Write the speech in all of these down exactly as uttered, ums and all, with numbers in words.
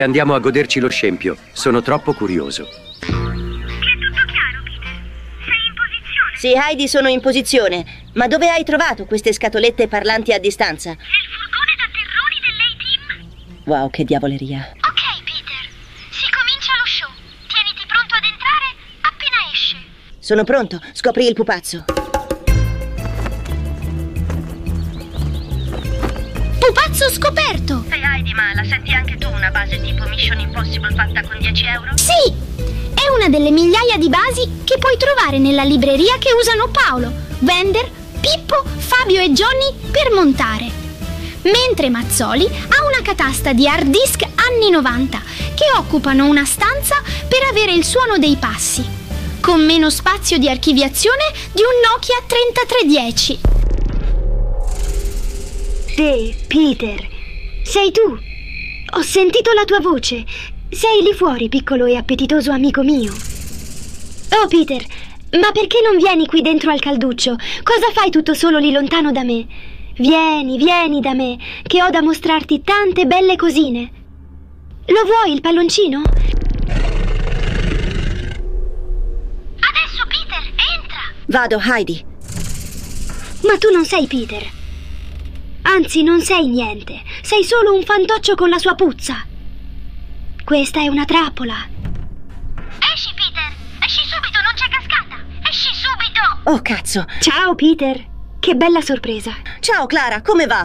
Andiamo a goderci lo scempio. Sono troppo curioso. È tutto chiaro, Peter. Sei in posizione? Sì, Heidi, sono in posizione. Ma dove hai trovato queste scatolette parlanti a distanza? Nel furgone da terroni dell'A-Team. Wow, che diavoleria. Ok, Peter. Si comincia lo show. Tieniti pronto ad entrare appena esce. Sono pronto. Scopri il pupazzo. Pupazzo scoperto! Sei Heidi, ma la senti anche tu una base tipo Mission Impossible fatta con dieci euro? Sì! È una delle migliaia di basi che puoi trovare nella libreria che usano Paolo, Wender, Pippo, Fabio e Johnny per montare. Mentre Mazzoli ha una catasta di hard disk anni novanta che occupano una stanza per avere il suono dei passi, con meno spazio di archiviazione di un Nokia trentatré dieci. Sì, Peter, sei tu. Ho sentito la tua voce. Sei lì fuori, piccolo e appetitoso amico mio. Oh, Peter, ma perché non vieni qui dentro al calduccio? Cosa fai tutto solo lì lontano da me? Vieni, vieni da me, che ho da mostrarti tante belle cosine. Lo vuoi il palloncino? Adesso, Peter, entra! Vado, Heidi. Ma tu non sei Peter. Anzi, non sei niente. Sei solo un fantoccio con la sua puzza. Questa è una trappola. Esci, Peter! Esci subito, non c'è cascata! Esci subito! Oh, cazzo. Ciao, Peter. Che bella sorpresa. Ciao, Clara, come va?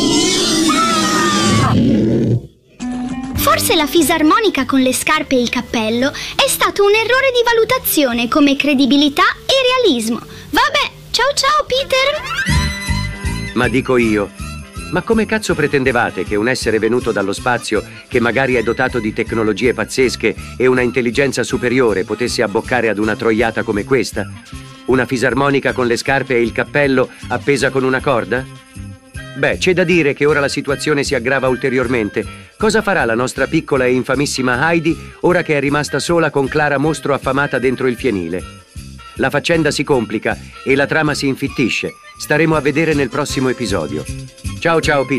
Forse la fisarmonica con le scarpe e il cappello è stato un errore di valutazione come credibilità e realismo. Vabbè, ciao ciao, Peter! Ma dico io, ma come cazzo pretendevate che un essere venuto dallo spazio, che magari è dotato di tecnologie pazzesche e una intelligenza superiore, potesse abboccare ad una troiata come questa? Una fisarmonica con le scarpe e il cappello appesa con una corda? Beh, c'è da dire che ora la situazione si aggrava ulteriormente. Cosa farà la nostra piccola e infamissima Heidi ora che è rimasta sola con Clara mostro affamata dentro il fienile? La faccenda si complica e la trama si infittisce. Staremo a vedere nel prossimo episodio. Ciao ciao Peter.